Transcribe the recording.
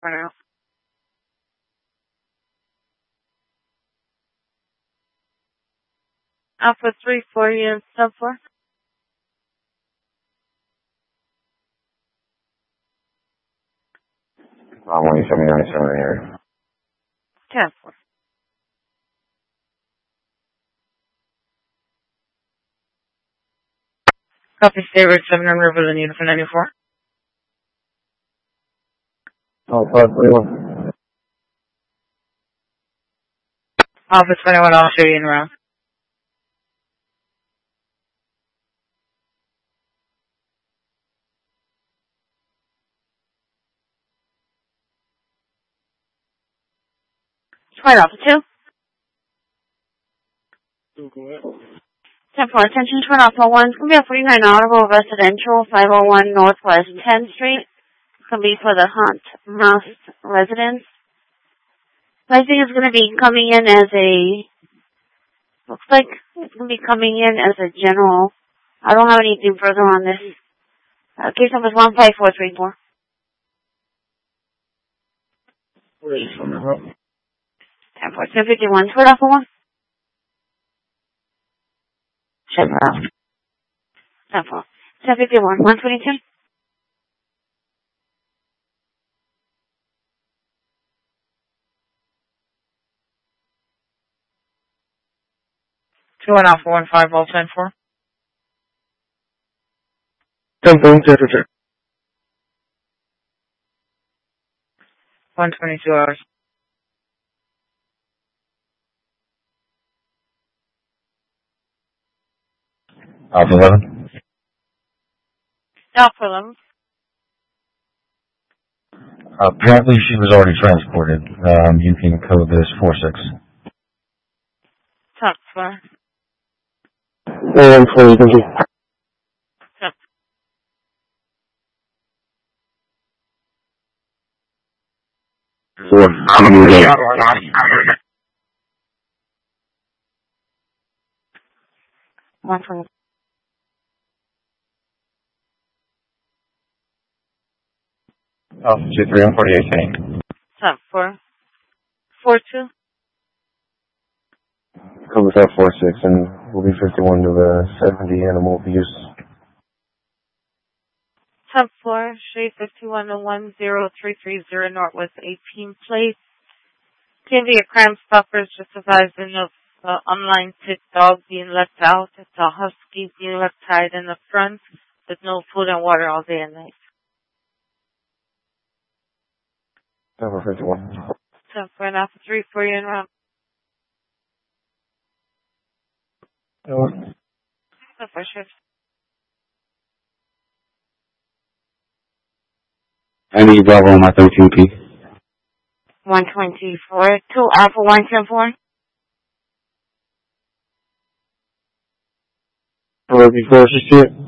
for now. Alpha 3 for you, sub 4. I'm 179 here. 10-4. Copy, stay route 7 on River Lane, for 94. Alpha 21. Alpha 21, I'll show you in route. Flight Alpha 2. 10-4, attention, Twin Alpha 1. It's going to be a 49 Honorable Residential, 501 Northwest 10th Street. It's going to be for the Hunt Mouse residence. I think it's going to be coming in as looks like it's going to be coming in as a general. I don't have anything further on this. Case number is 15434. 10-4, 1051, Twin Alpha 1. Check it out. 10-4, 1051, 122. Two and Alpha 1-5, all 10-4. 10-4, temperature. 122 hours. Alpha 11. Alpha 11. Apparently she was already transported. You can code this 46. Top 4. 120, thank you. Top. One from Alpha 2-3 on 48. top 4. 4-2. Code that 46 and we'll be 51 to the 70 animal abuse. Top 4, Street 51 to 10330 Northwest 18th Place. Can be a Crime Stoppers just advising of online sick dog being left out. It's a husky being left tied in the front with no food and water all day and night. Number 51. Top 4 and Alpha 3 for you in round. Top 4 shift. I need Bravo on my 13P. 124. 2 Alpha 174. Hello, before she see it.